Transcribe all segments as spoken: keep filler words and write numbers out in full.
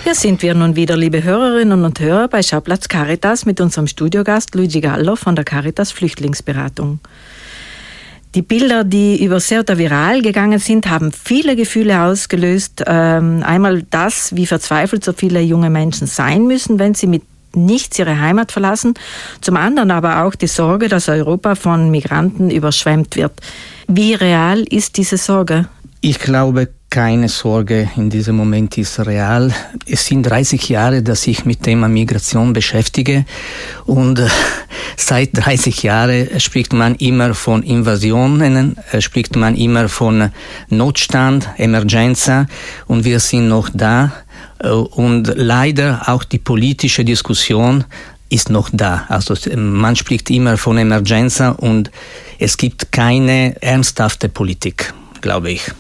Hier sind wir nun wieder, liebe Hörerinnen und Hörer, bei Schauplatz Caritas mit unserem Studiogast Luigi Gallo von der Caritas Flüchtlingsberatung. Die Bilder, die über Ceuta viral gegangen sind, haben viele Gefühle ausgelöst. Ähm, einmal das, wie verzweifelt so viele junge Menschen sein müssen, wenn sie mit nichts ihre Heimat verlassen. Zum anderen aber auch die Sorge, dass Europa von Migranten überschwemmt wird. Wie real ist diese Sorge? Ich glaube, keine Sorge in diesem Moment ist real. Es sind dreißig Jahre, dass ich mit Thema Migration beschäftige und äh, seit dreißig Jahren spricht man immer von Invasionen, äh, spricht man immer von Notstand, Emergenza und wir sind noch da äh, und leider auch die politische Diskussion ist noch da. Also man spricht immer von Emergenza und es gibt keine ernsthafte Politik, glaube ich.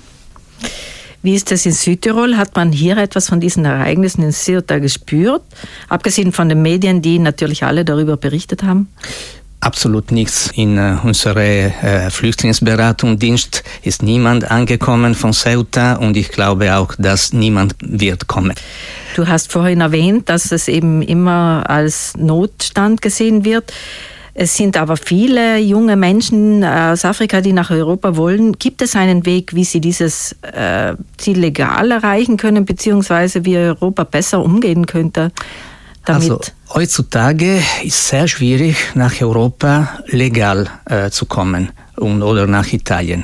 Wie ist es in Südtirol? Hat man hier etwas von diesen Ereignissen in Ceuta gespürt? Abgesehen von den Medien, die natürlich alle darüber berichtet haben? Absolut nichts. In äh, unserer äh, Flüchtlingsberatungsdienst ist niemand angekommen von Ceuta und ich glaube auch, dass niemand wird kommen. Du hast vorhin erwähnt, dass es eben immer als Notstand gesehen wird. Es sind aber viele junge Menschen aus Afrika, die nach Europa wollen. Gibt es einen Weg, wie sie dieses äh, Ziel legal erreichen können, beziehungsweise wie Europa besser umgehen könnte damit? Also heutzutage ist es sehr schwierig, nach Europa legal äh, zu kommen und, oder nach Italien.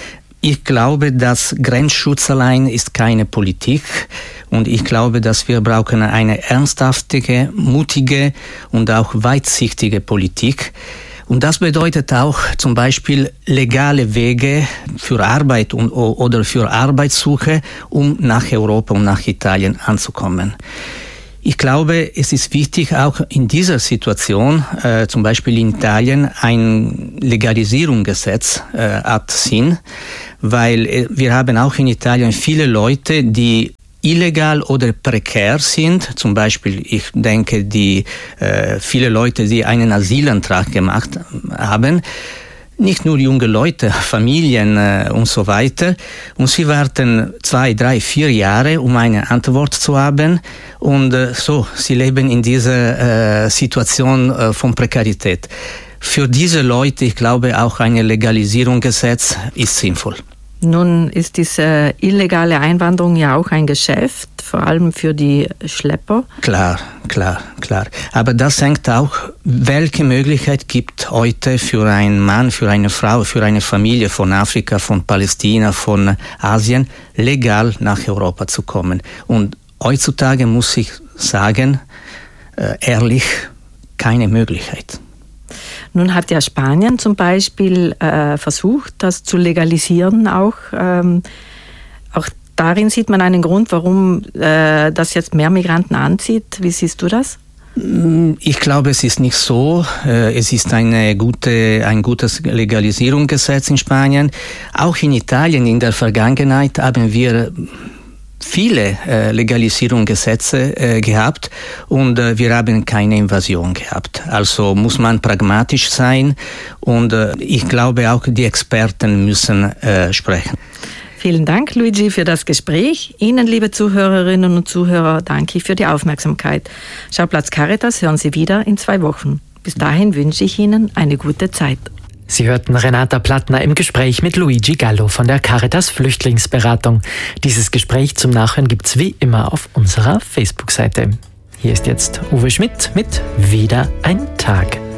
Ich glaube, dass Grenzschutz allein ist keine Politik und ich glaube, dass wir brauchen eine ernsthafte, mutige und auch weitsichtige Politik. Und das bedeutet auch zum Beispiel legale Wege für Arbeit und, oder für Arbeitssuche, um nach Europa und nach Italien anzukommen. Ich glaube, es ist wichtig, auch in dieser Situation, äh, zum Beispiel in Italien, ein Legalisierungsgesetz äh, hat Sinn, weil äh, wir haben auch in Italien viele Leute, die illegal oder prekär sind. Zum Beispiel, ich denke, die äh, viele Leute, die einen Asylantrag gemacht haben. Nicht nur junge Leute, Familien äh, und so weiter. Und sie warten zwei, drei, vier Jahre, um eine Antwort zu haben. Und äh, so, sie leben in dieser äh, Situation äh, von Prekarität. Für diese Leute, ich glaube, auch eine Legalisierungsgesetz ist sinnvoll. Nun ist diese illegale Einwanderung ja auch ein Geschäft, vor allem für die Schlepper. Klar, klar, klar. Aber das hängt auch, welche Möglichkeit gibt heute für einen Mann, für eine Frau, für eine Familie von Afrika, von Palästina, von Asien, legal nach Europa zu kommen. Und heutzutage muss ich sagen, äh, ehrlich, keine Möglichkeit. Nun hat ja Spanien zum Beispiel äh, versucht, das zu legalisieren auch. Ähm, auch darin sieht man einen Grund, warum äh, das jetzt mehr Migranten anzieht. Wie siehst du das? Ich glaube, es ist nicht so. Es ist eine gute, ein gutes Legalisierungsgesetz in Spanien. Auch in Italien in der Vergangenheit haben wir viele äh, Legalisierungsgesetze äh, gehabt und äh, wir haben keine Invasion gehabt. Also muss man pragmatisch sein und äh, ich glaube auch die Experten müssen äh, sprechen. Vielen Dank, Luigi, für das Gespräch. Ihnen, liebe Zuhörerinnen und Zuhörer, danke ich für die Aufmerksamkeit. Schauplatz Caritas hören Sie wieder in zwei Wochen. Bis dahin wünsche ich Ihnen eine gute Zeit. Sie hörten Renata Plattner im Gespräch mit Luigi Gallo von der Caritas Flüchtlingsberatung. Dieses Gespräch zum Nachhören gibt's wie immer auf unserer Facebook-Seite. Hier ist jetzt Uwe Schmidt mit Wieder ein Tag.